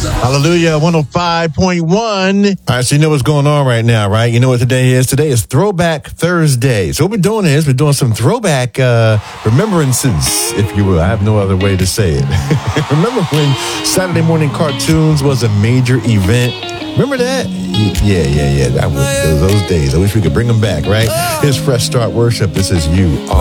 Hallelujah, 105.1. All right, so you know what's going on right now, right? You know what today is? Today is Throwback Thursday. So what we're doing is we're doing some throwback remembrances, if you will. I have no other way to say it. Remember when Saturday morning cartoons was a major event? Remember that? Yeah. That was those days. I wish we could bring them back, right? Here's Fresh Start Worship. This is You Are